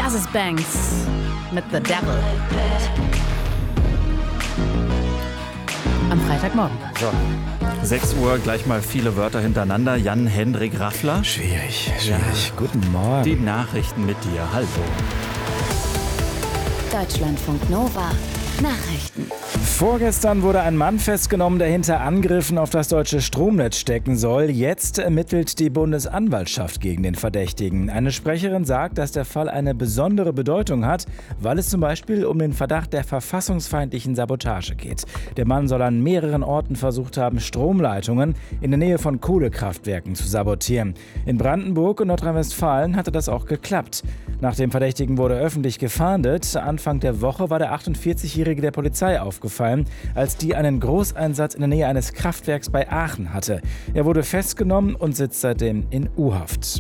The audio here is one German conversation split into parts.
Das ist Banks mit The Devil. Am Freitagmorgen. So, 6 Uhr, gleich mal viele Wörter hintereinander. Jan-Hendrik Raffler. Schwierig. Ja. Guten Morgen. Die Nachrichten mit dir. Hallo. Deutschlandfunk Nova. Nachrichten. Vorgestern wurde ein Mann festgenommen, der hinter Angriffen auf das deutsche Stromnetz stecken soll. Jetzt ermittelt die Bundesanwaltschaft gegen den Verdächtigen. Eine Sprecherin sagt, dass der Fall eine besondere Bedeutung hat, weil es zum Beispiel um den Verdacht der verfassungsfeindlichen Sabotage geht. Der Mann soll an mehreren Orten versucht haben, Stromleitungen in der Nähe von Kohlekraftwerken zu sabotieren. In Brandenburg und Nordrhein-Westfalen hatte das auch geklappt. Nach dem Verdächtigen wurde öffentlich gefahndet. Anfang der Woche war der 48-Jährige der Polizei aufgefallen, als die einen Großeinsatz in der Nähe eines Kraftwerks bei Aachen hatte. Er wurde festgenommen und sitzt seitdem in U-Haft.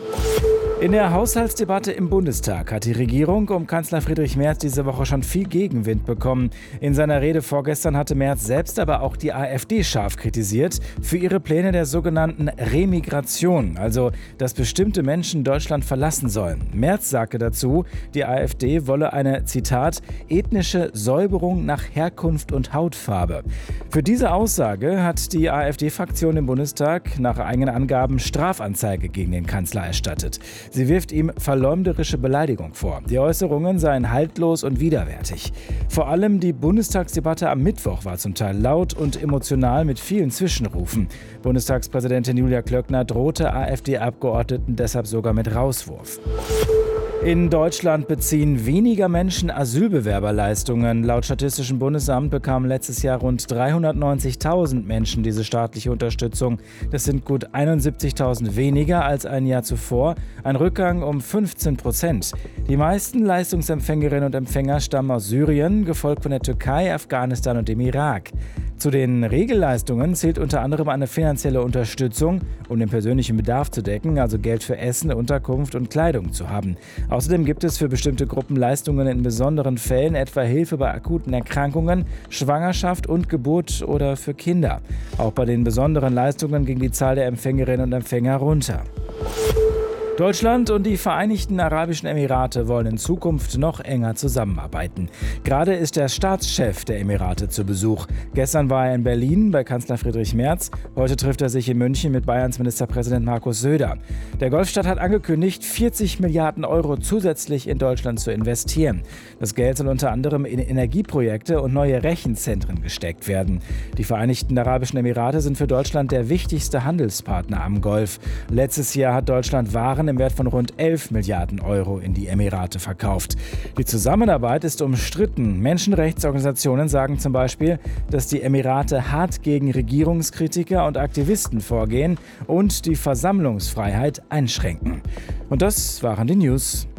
In der Haushaltsdebatte im Bundestag hat die Regierung um Kanzler Friedrich Merz diese Woche schon viel Gegenwind bekommen. In seiner Rede vorgestern hatte Merz selbst aber auch die AfD scharf kritisiert für ihre Pläne der sogenannten Remigration, also dass bestimmte Menschen Deutschland verlassen sollen. Merz sagte dazu, die AfD wolle eine, Zitat, ethnische Säuberung nach Herkunft und Hautfarbe. Für diese Aussage hat die AfD-Fraktion im Bundestag nach eigenen Angaben Strafanzeige gegen den Kanzler erstattet. Sie wirft ihm verleumderische Beleidigung vor. Die Äußerungen seien haltlos und widerwärtig. Vor allem die Bundestagsdebatte am Mittwoch war zum Teil laut und emotional mit vielen Zwischenrufen. Bundestagspräsidentin Julia Klöckner drohte AfD-Abgeordneten deshalb sogar mit Rauswurf. In Deutschland beziehen weniger Menschen Asylbewerberleistungen. Laut Statistischem Bundesamt bekamen letztes Jahr rund 390.000 Menschen diese staatliche Unterstützung. Das sind gut 71.000 weniger als ein Jahr zuvor, ein Rückgang um 15%. Die meisten Leistungsempfängerinnen und Empfänger stammen aus Syrien, gefolgt von der Türkei, Afghanistan und dem Irak. Zu den Regelleistungen zählt unter anderem eine finanzielle Unterstützung, um den persönlichen Bedarf zu decken, also Geld für Essen, Unterkunft und Kleidung zu haben. Außerdem gibt es für bestimmte Gruppen Leistungen in besonderen Fällen, etwa Hilfe bei akuten Erkrankungen, Schwangerschaft und Geburt oder für Kinder. Auch bei den besonderen Leistungen ging die Zahl der Empfängerinnen und Empfänger runter. Deutschland und die Vereinigten Arabischen Emirate wollen in Zukunft noch enger zusammenarbeiten. Gerade ist der Staatschef der Emirate zu Besuch. Gestern war er in Berlin bei Kanzler Friedrich Merz. Heute trifft er sich in München mit Bayerns Ministerpräsident Markus Söder. Der Golfstaat hat angekündigt, 40 Milliarden Euro zusätzlich in Deutschland zu investieren. Das Geld soll unter anderem in Energieprojekte und neue Rechenzentren gesteckt werden. Die Vereinigten Arabischen Emirate sind für Deutschland der wichtigste Handelspartner am Golf. Letztes Jahr hat Deutschland Waren im Wert von rund 11 Milliarden Euro in die Emirate verkauft. Die Zusammenarbeit ist umstritten. Menschenrechtsorganisationen sagen zum Beispiel, dass die Emirate hart gegen Regierungskritiker und Aktivisten vorgehen und die Versammlungsfreiheit einschränken. Und das waren die News.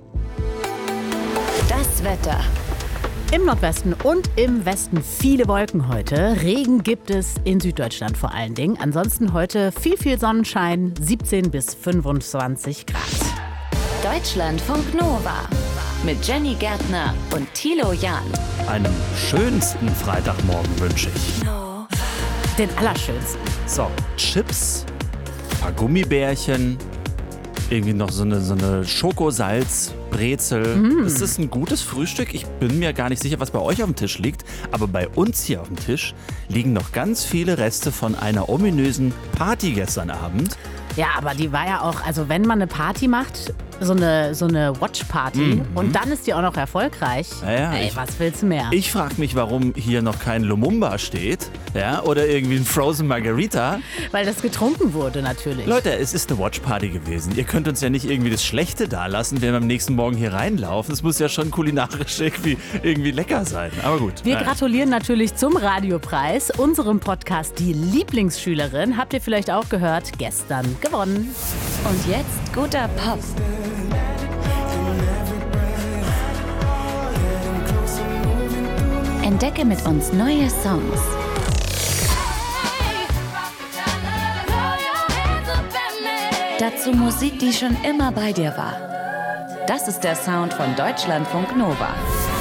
Das Wetter. Im Nordwesten und im Westen viele Wolken heute. Regen gibt es in Süddeutschland vor allen Dingen. Ansonsten heute viel Sonnenschein, 17 bis 25 Grad. Deutschlandfunk Nova. Mit Jenny Gärtner und Thilo Jahn. Einen schönsten Freitagmorgen wünsche ich. Den allerschönsten. So, Chips, ein paar Gummibärchen, irgendwie noch so eine Schokosalz-Brezel. Das ist ein gutes Frühstück. Ich bin mir gar nicht sicher, was bei euch auf dem Tisch liegt. Aber bei uns hier auf dem Tisch liegen noch ganz viele Reste von einer ominösen Party gestern Abend. Ja, aber die war ja auch, also wenn man eine Party macht, so eine Watch-Party und dann ist die auch noch erfolgreich. Ja, ey, was willst du mehr? Ich frage mich, warum hier noch kein Lumumba steht, ja, oder irgendwie ein Frozen Margarita. Weil das getrunken wurde natürlich. Leute, es ist eine Watch-Party gewesen. Ihr könnt uns ja nicht irgendwie das Schlechte dalassen, wenn wir am nächsten Morgen hier reinlaufen. Es muss ja schon kulinarisch irgendwie lecker sein. Aber gut. Wir gratulieren natürlich zum Radiopreis, unserem Podcast Die Lieblingsschülerin. Habt ihr vielleicht auch gehört, gestern gewonnen. Und jetzt guter Pop. Entdecke mit uns neue Songs. Dazu Musik, die schon immer bei dir war. Das ist der Sound von Deutschlandfunk Nova.